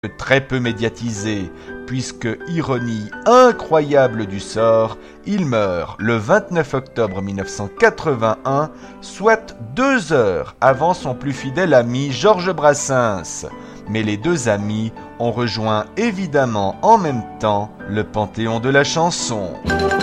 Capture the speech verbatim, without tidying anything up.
très peu médiatisé, puisque, ironie incroyable du sort, il meurt le vingt-neuf octobre mille neuf cent quatre-vingt-un, soit deux heures avant son plus fidèle ami Georges Brassens. Mais les deux amis ont rejoint évidemment en même temps le panthéon de la chanson.